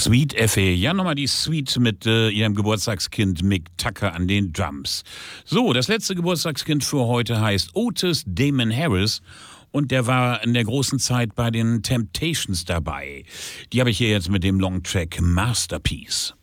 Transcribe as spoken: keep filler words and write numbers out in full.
Sweet Effe. Ja, nochmal die Sweet mit äh, ihrem Geburtstagskind Mick Tucker an den Drums. So, das letzte Geburtstagskind für heute heißt Otis Damon Harris. Und der war in der großen Zeit bei den Temptations dabei. Die habe ich hier jetzt mit dem Longtrack Masterpiece.